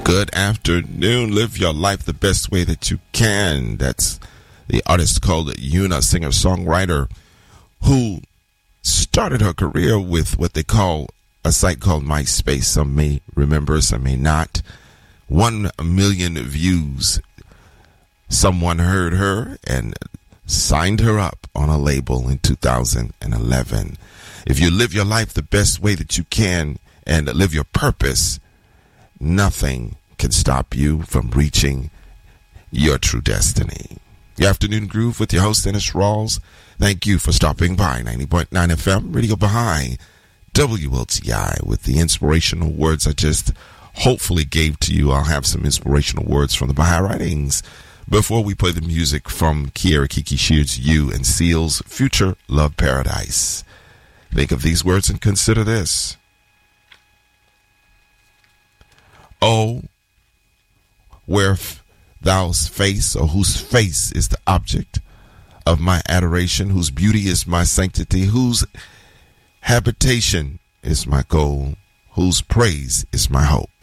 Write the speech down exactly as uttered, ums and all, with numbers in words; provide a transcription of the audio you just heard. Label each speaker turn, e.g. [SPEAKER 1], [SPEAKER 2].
[SPEAKER 1] Good afternoon. Live your life the best way that you can. That's the artist called Yuna, singer-songwriter, who started her career with what they call a site called MySpace. Some may remember, some may not. One million views. Someone heard her and signed her up on a label in two thousand eleven. If you live your life the best way that you can and live your purpose, nothing can stop you from reaching your true destiny. Your Afternoon Groove with your host, Dennis Rawls. Thank you for stopping by. ninety point nine F M, Radio Baha'i, W L T I, with the inspirational words I just hopefully gave to you. I'll have some inspirational words from the Baha'i writings before we play the music from Kiera Kiki Sheard's You and Seal's Future Love Paradise. Think of these words and consider this. Oh, where f- thou's face, or whose face is the object of my adoration, whose beauty is my sanctity, whose habitation is my goal, whose praise is my hope.